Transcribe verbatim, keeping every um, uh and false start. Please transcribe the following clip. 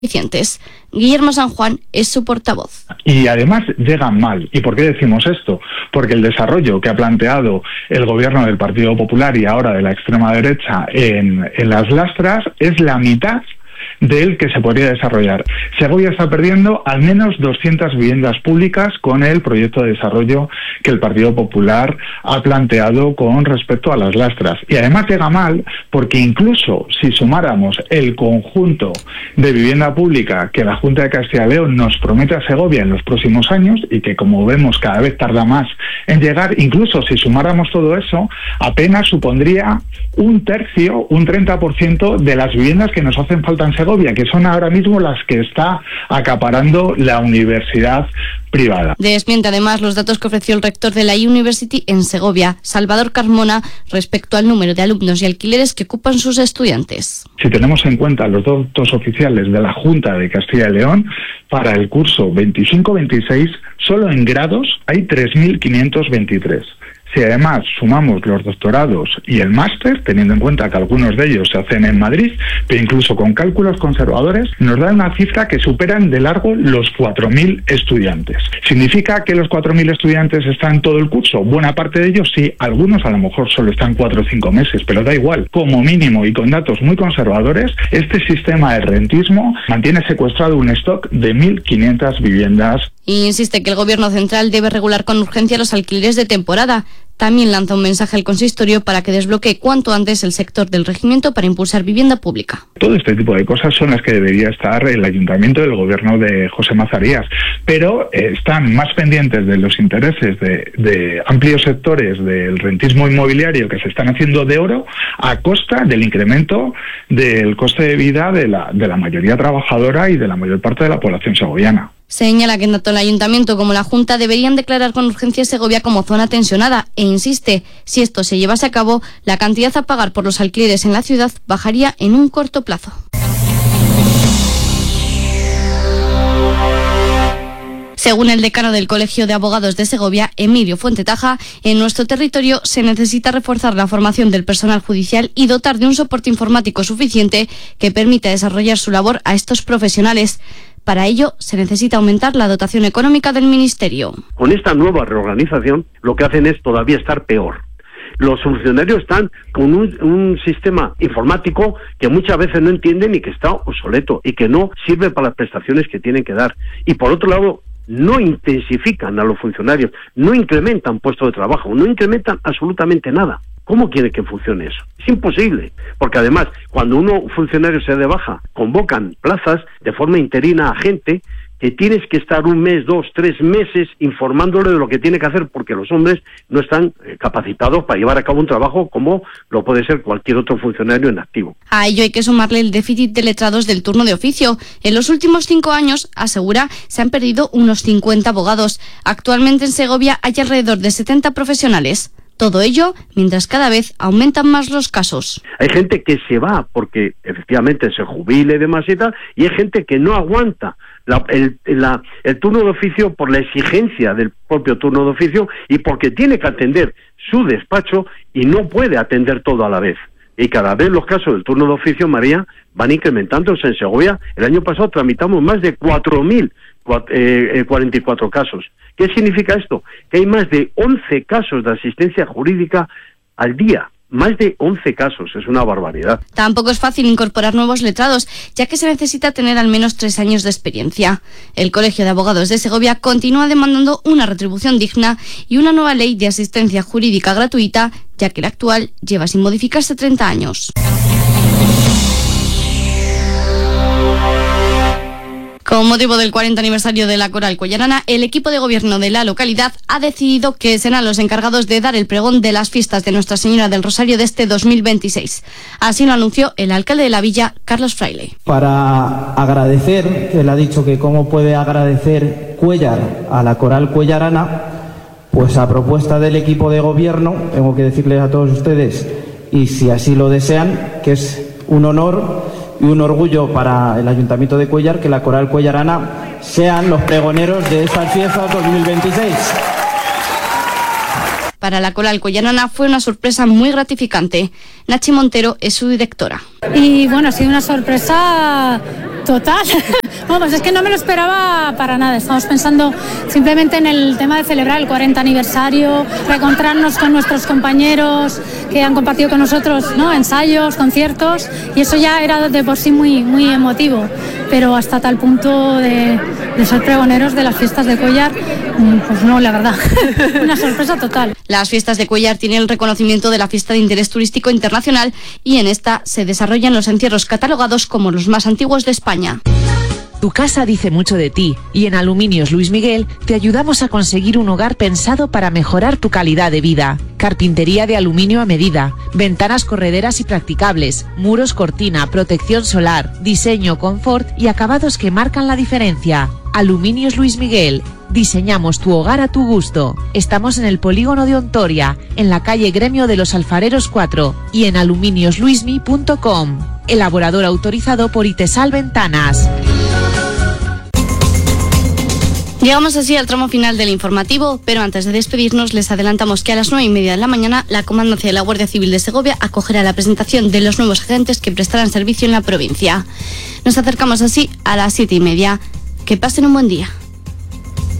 eficientes. Guillermo San Juan es su portavoz. Y además llegan mal. ¿Y por qué decimos esto? Porque el desarrollo que ha planteado el gobierno del Partido Popular y ahora de la extrema derecha en, en las Lastras es la mitad del que se podría desarrollar. Segovia está perdiendo al menos doscientas viviendas públicas con el proyecto de desarrollo que el Partido Popular ha planteado con respecto a las Lastras. Y además llega mal porque incluso si sumáramos el conjunto de vivienda pública que la Junta de Castilla y León nos promete a Segovia en los próximos años y que, como vemos, cada vez tarda más en llegar, incluso si sumáramos todo eso, apenas supondría un tercio, un treinta por ciento de las viviendas que nos hacen falta en Segovia, que son ahora mismo las que está acaparando la universidad privada. Desmiente además los datos que ofreció el rector de la University en Segovia, Salvador Carmona, respecto al número de alumnos y alquileres que ocupan sus estudiantes. Si tenemos en cuenta los datos oficiales de la Junta de Castilla y León, para el curso veinticinco veintiséis, solo en grados hay tres mil quinientos veintitrés. Si además sumamos los doctorados y el máster, teniendo en cuenta que algunos de ellos se hacen en Madrid, pero incluso con cálculos conservadores, nos da una cifra que superan de largo los cuatro mil estudiantes. ¿Significa que los cuatro mil estudiantes están todo el curso? Buena parte de ellos sí, algunos a lo mejor solo están cuatro o cinco meses, pero da igual. Como mínimo y con datos muy conservadores, este sistema de rentismo mantiene secuestrado un stock de mil quinientas viviendas. Y insiste que el Gobierno central debe regular con urgencia los alquileres de temporada. También lanza un mensaje al consistorio para que desbloquee cuanto antes el sector del regimiento para impulsar vivienda pública. Todo este tipo de cosas son las que debería estar el ayuntamiento del gobierno de José Mazarías, pero eh, están más pendientes de los intereses de, de amplios sectores del rentismo inmobiliario que se están haciendo de oro a costa del incremento del coste de vida de la, de la mayoría trabajadora y de la mayor parte de la población segoviana. Señala que tanto el Ayuntamiento como la Junta deberían declarar con urgencia Segovia como zona tensionada e insiste, si esto se llevase a cabo, la cantidad a pagar por los alquileres en la ciudad bajaría en un corto plazo. Según el decano del Colegio de Abogados de Segovia, Emilio Fuentetaja, en nuestro territorio se necesita reforzar la formación del personal judicial y dotar de un soporte informático suficiente que permita desarrollar su labor a estos profesionales. Para ello, se necesita aumentar la dotación económica del Ministerio. Con esta nueva reorganización, lo que hacen es todavía estar peor. Los funcionarios están con un, un sistema informático que muchas veces no entienden y que está obsoleto y que no sirve para las prestaciones que tienen que dar. Y por otro lado, no intensifican a los funcionarios, no incrementan puestos de trabajo, no incrementan absolutamente nada. ¿Cómo quiere que funcione eso? Es imposible, porque además, cuando uno funcionario se da de baja, convocan plazas de forma interina a gente que tienes que estar un mes, dos, tres meses informándole de lo que tiene que hacer, porque los hombres no están capacitados para llevar a cabo un trabajo como lo puede ser cualquier otro funcionario en activo. A ello hay que sumarle el déficit de letrados del turno de oficio. En los últimos cinco años, asegura, se han perdido unos cincuenta abogados. Actualmente en Segovia hay alrededor de setenta profesionales. Todo ello mientras cada vez aumentan más los casos. Hay gente que se va porque efectivamente se jubile y demás y tal, y hay gente que no aguanta la, el, la, el turno de oficio por la exigencia del propio turno de oficio y porque tiene que atender su despacho y no puede atender todo a la vez. Y cada vez los casos del turno de oficio, María, van incrementándose. En Segovia, el año pasado tramitamos más de cuatro mil cuarenta y cuatro casos. ¿Qué significa esto? Que hay más de once casos de asistencia jurídica al día. Más de once casos, es una barbaridad. Tampoco es fácil incorporar nuevos letrados, ya que se necesita tener al menos tres años de experiencia. El Colegio de Abogados de Segovia continúa demandando una retribución digna y una nueva ley de asistencia jurídica gratuita, ya que la actual lleva sin modificarse treinta años. Con motivo del cuarenta aniversario de la Coral Cuellarana, el equipo de gobierno de la localidad ha decidido que serán los encargados de dar el pregón de las fiestas de Nuestra Señora del Rosario de este dos mil veintiséis. Así lo anunció el alcalde de la villa, Carlos Fraile. Para agradecer, él ha dicho que cómo puede agradecer Cuéllar a la Coral Cuellarana, pues a propuesta del equipo de gobierno, tengo que decirles a todos ustedes, y si así lo desean, que es un honor y un orgullo para el Ayuntamiento de Cuéllar que la Coral Cuellarana sean los pregoneros de estas fiestas dos mil veintiséis. Para la Coral Cuellarana fue una sorpresa muy gratificante. Nachi Montero es su directora. Y bueno, ha sido una sorpresa total. Vamos, es que no me lo esperaba para nada. Estamos pensando simplemente en el tema de celebrar el cuarenta aniversario, reencontrarnos con nuestros compañeros que han compartido con nosotros, ¿no?, ensayos, conciertos, y eso ya era de por sí muy, muy emotivo. Pero hasta tal punto de, de ser pregoneros de las fiestas de Cuéllar, pues no, la verdad, una sorpresa total. Las fiestas de Cuéllar tienen el reconocimiento de la fiesta de interés turístico internacional y en esta se desarrollan los encierros catalogados como los más antiguos de España. Tu casa dice mucho de ti y en Aluminios Luis Miguel te ayudamos a conseguir un hogar pensado para mejorar tu calidad de vida. Carpintería de aluminio a medida, ventanas correderas y practicables, muros cortina, protección solar, diseño, confort y acabados que marcan la diferencia. Aluminios Luis Miguel. Diseñamos tu hogar a tu gusto. Estamos en el polígono de Ontoria, en la calle Gremio de los Alfareros cuatro y en aluminios luismi punto com. Elaborador autorizado por Itesal Ventanas. Llegamos así al tramo final del informativo, pero antes de despedirnos les adelantamos que a las nueve y media de la mañana la Comandancia de la Guardia Civil de Segovia acogerá la presentación de los nuevos agentes que prestarán servicio en la provincia. Nos acercamos así a las siete y media. Que pasen un buen día.